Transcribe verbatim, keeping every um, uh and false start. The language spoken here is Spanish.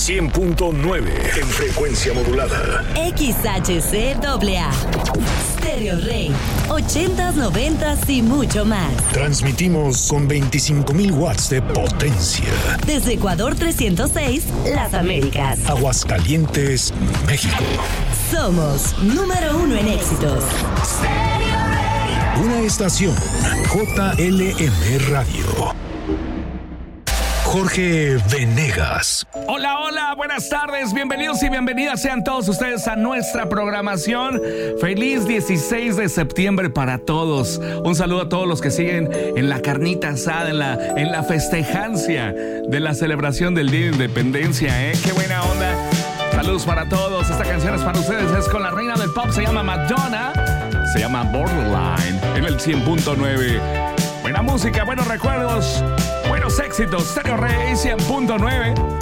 cien punto nueve en frecuencia modulada. X H C A A. Stereo Rey. ochentas, noventas y mucho más. Transmitimos con veinticinco mil watts de potencia. Desde Ecuador trescientos seis, Las Américas. Aguascalientes, México. Somos número uno en éxitos. Una estación J L M Radio. Jorge Venegas. Hola, hola, buenas tardes, bienvenidos y bienvenidas sean todos ustedes a nuestra programación. Feliz dieciséis de septiembre para todos. Un saludo a todos los que siguen en la carnita asada, en la, en la festejancia de la celebración del Día de Independencia, ¿eh? ¡Qué buena onda! Saludos para todos. Esta canción es para ustedes, es con la reina del pop, se llama Madonna, se llama Borderline, en el cien punto nueve. Buena música, buenos recuerdos, buenos éxitos. Stereo Rey cien punto nueve.